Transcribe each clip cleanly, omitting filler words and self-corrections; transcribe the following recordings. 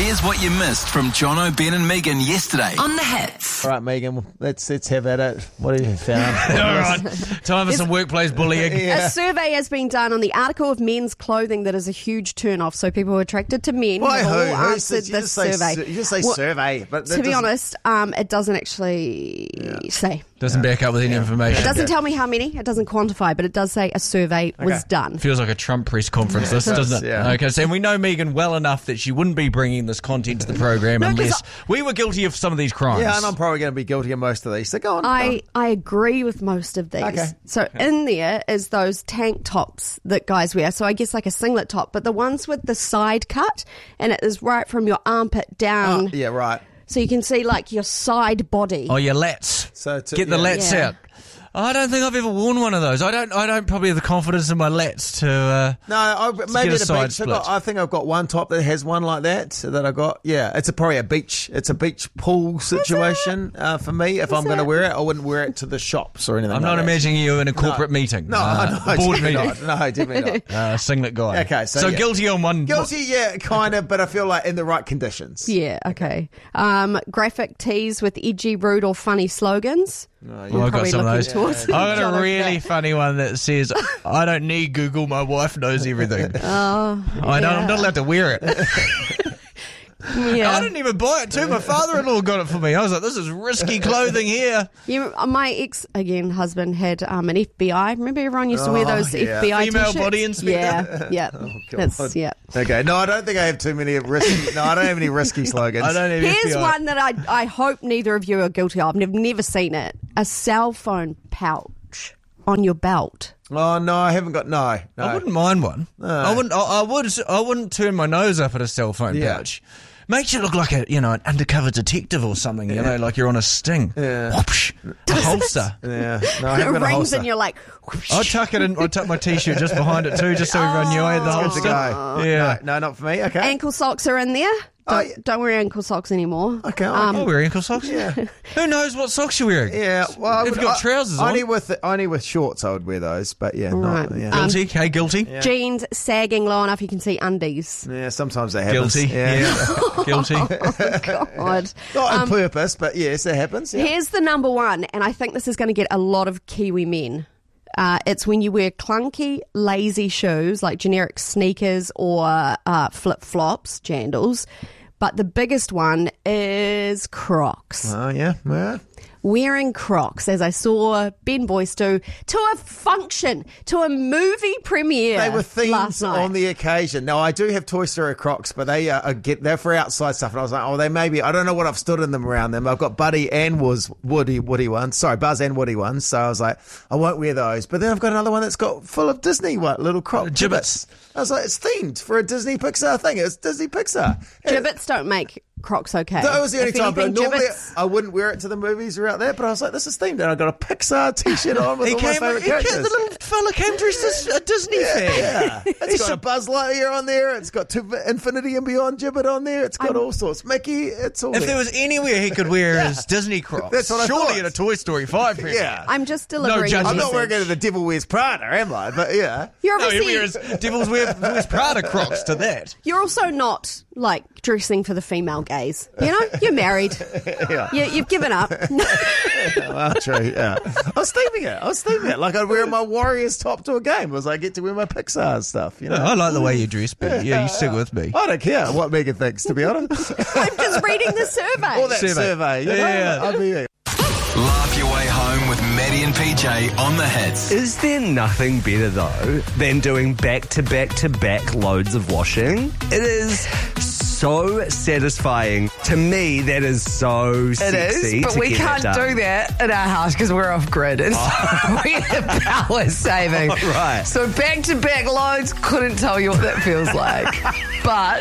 Here's what you missed from Jono, Ben and Megan yesterday on the Hits. All right, Megan, let's have at it. What have you found? All right, time for some workplace bullying. A survey has been done on the article of men's clothing that is a huge turn-off. So people who are attracted to men have all answered this survey. You just say survey. But to be honest, it doesn't actually say. Doesn't back up with any information. It doesn't tell me how many. It doesn't quantify, but it does say a survey was done. Feels like a Trump press conference, doesn't it? Yeah. Okay, so we know Megan well enough that she wouldn't be bringing this content to the program unless we were guilty of some of these crimes. Yeah, and I'm probably going to be guilty of most of these. So go on. I agree with most of these. Okay. So in there is those tank tops that guys wear. So I guess like a singlet top, but the ones with the side cut and it is right from your armpit down. Yeah, right. So you can see like your side body. Oh, your lats. So Get the lats out. I don't think I've ever worn one of those. I don't probably have the confidence in my lats to maybe get a the side beach. split. I think I've got one top that has one like that I got. Yeah, it's probably a beach. It's a beach pool situation for me. If I'm going to wear it, I wouldn't wear it to the shops or anything. I'm not imagining you in a corporate meeting. No, board meeting. No, definitely not. Singlet guy. Okay, so guilty on one. Guilty, yeah, kind of, but I feel like in the right conditions. Yeah, okay. Graphic tees with edgy, rude or funny slogans. I've got some of those. I've I've got a really funny one that says, I don't need Google, my wife knows everything. I'm not allowed to wear it. Yeah. I didn't even buy it too. My father-in-law got it for me. I was like, this is risky clothing here. My husband had an FBI. Remember everyone used to wear those FBI female t-shirts? body inspector. Yeah. Okay, no, I don't think I have too many risky. No, I don't have any risky slogans. I don't have Here's FBI. one that I hope neither of you are guilty of. I've never seen it. A cell phone pouch on your belt. Oh no, I haven't got no. I wouldn't mind one. No. I wouldn't turn my nose up at a cell phone pouch. Makes you look like an undercover detective or something, like you're on a sting. Yeah. Whoopsh, a holster. Yeah. No, I haven't It got a rings holster. and you're like, whoosh. I'll tuck it in. I'll tuck my t-shirt just behind it too, just so everyone knew I had the Good holster. to go. Yeah. No, not for me. Okay. Ankle socks are in there. Don't wear ankle socks anymore. Okay. I'll wear ankle socks. Yeah. Who knows what socks you're wearing? Yeah. Well, if you've got trousers on. Only with shorts, I would wear those. But yeah, Right. not. Yeah. Guilty. Okay, guilty. Yeah. Jeans sagging low enough you can see undies. Yeah. Sometimes that happens. Guilty. Yeah. Guilty. God. Not on purpose, but yes, it happens. Yeah. Here's the number one, and I think this is going to get a lot of Kiwi men. It's when you wear clunky, lazy shoes like generic sneakers or flip-flops, jandals. But the biggest one is Crocs. Oh, yeah. Yeah. Wearing Crocs, as I saw Ben Boyce do, to a function, to a movie premiere. They were last themed night. on the occasion. Now, I do have Toy Story Crocs, but they're for outside stuff. And I was like, they may be. I don't know what I've stood in them around them. I've got Buddy and Woody ones. Sorry, Buzz and Woody ones. So I was like, I won't wear those. But then I've got another one that's got full of Disney little Croc Gibbets. I was like, it's themed for a Disney Pixar thing. It's Disney Pixar. Gibbets don't make Crocs okay. That was the only If time. But anything, normally Gibbets- I wouldn't wear it to the movies or out there. But I was like, this is themed. And I got a Pixar T-shirt on with all my favourite characters. The little fella came dressed as a Disney fan. Yeah. It's got a Buzz Lightyear on there. It's got Infinity and Beyond Gibbet on there. It's got all sorts. Mickey, it's all If there. there was anywhere he could wear his Disney Crocs, That's what I surely thought. at a Toy Story 5 premiere. Yeah. I'm just delivering judgment. a I'm not message. wearing it to the Devil Wears Prada, am I? But yeah. You're No, he obviously, wears Devils Wears Prada Crocs to that. you're also not like dressing for the female gaze. You know, you're married. You've given up. Well, true, yeah. I was theming it. Like I'd wear my Warriors top to a game. I get to wear my Pixar stuff, you know. I like the way you dress, but yeah, you stick with me. I don't care what Megan thinks, to be honest. I'm just reading the survey. All that survey. You know? Yeah. I'll be Laugh your way home with Maddie and PJ on the Hits. Is there nothing better, though, than doing back-to-back-to-back loads of washing? It is so satisfying. To me, that is so It sexy. is, but to we get can't it done. do that in our house because we're off grid. And so we're power saving. Oh, right. So back-to-back loads, couldn't tell you what that feels like. But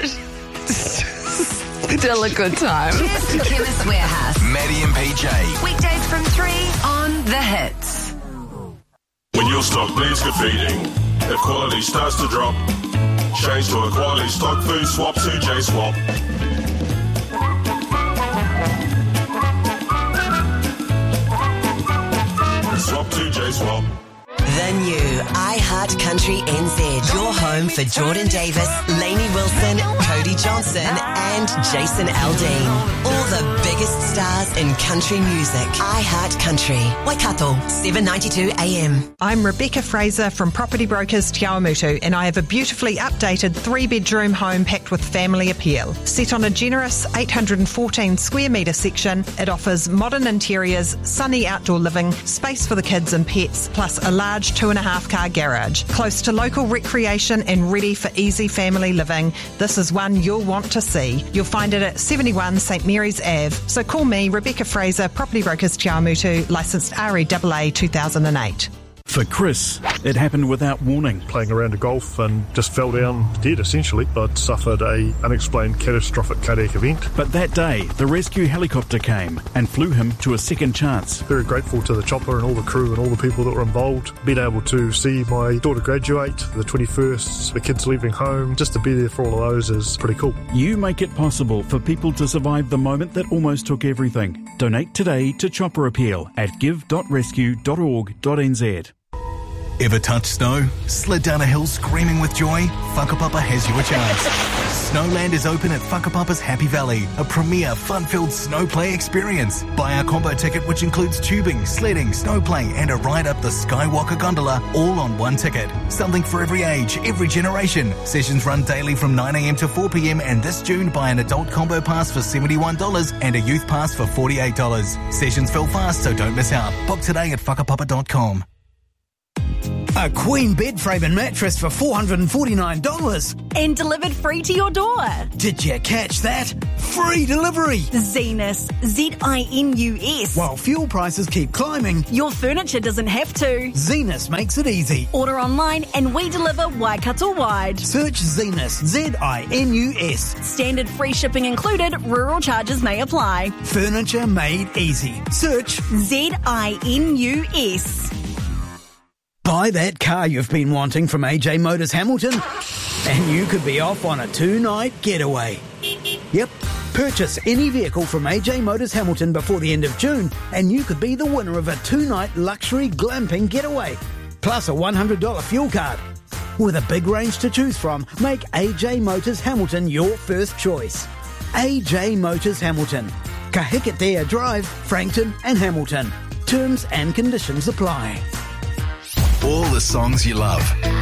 still a good time. Here's the Chemist Warehouse. Maddie and PJ. Weekdays from 3 on the Hits. When your stock needs good feeding, if quality starts to drop, change to a quality stock food swap to J-Swap. Swap to J-Swap. The new iHeart Country NZ. Your home for Jordan Davis, Lainey Wilson, Cody Johnson and Jason Aldean. All the biggest stars in country music. iHeart Country. Waikato, 7:92 AM. I'm Rebecca Fraser from Property Brokers Te Awamutu, and I have a beautifully updated 3-bedroom home packed with family appeal. Set on a generous 814 square metre section, it offers modern interiors, sunny outdoor living, space for the kids and pets, plus a large 2.5-car garage. Close to local recreation and ready for easy family living, this is one you'll want to see. You'll find it at 71 St Mary's Ave. So call me, Rebecca Fraser, Property Brokers Te Awamutu, licensed REAA 2008. For Chris, it happened without warning. Playing around a golf and just fell down dead, essentially. I'd suffered a unexplained catastrophic cardiac event. But that day, the rescue helicopter came and flew him to a second chance. Very grateful to the chopper and all the crew and all the people that were involved. Being able to see my daughter graduate, the 21st, the kids leaving home, just to be there for all of those is pretty cool. You make it possible for people to survive the moment that almost took everything. Donate today to Chopper Appeal at give.rescue.org.nz. Ever touched snow? Slid down a hill screaming with joy? Whakapapa has you a chance. Snowland is open at Whakapapa's Happy Valley, a premier fun-filled snow play experience. Buy our combo ticket, which includes tubing, sledding, snow play, and a ride up the Skywalker gondola, all on one ticket. Something for every age, every generation. Sessions run daily from 9 a.m. to 4 p.m. and this June buy an adult combo pass for $71 and a youth pass for $48. Sessions fill fast, so don't miss out. Book today at whakapapa.com. A queen bed frame and mattress for $449. And delivered free to your door. Did you catch that? Free delivery. Zenus, Zinus. While fuel prices keep climbing, your furniture doesn't have to. Zenus makes it easy. Order online and we deliver Waikato wide. Search Zenus, Zinus. Standard free shipping included, rural charges may apply. Furniture made easy. Search Zinus. Buy that car you've been wanting from AJ Motors Hamilton, and you could be off on a 2-night getaway. Yep, purchase any vehicle from AJ Motors Hamilton before the end of June, and you could be the winner of a 2-night luxury glamping getaway, plus a $100 fuel card. With a big range to choose from, make AJ Motors Hamilton your first choice. AJ Motors Hamilton, Kahikatea Drive, Frankton and Hamilton. Terms and conditions apply. All the songs you love.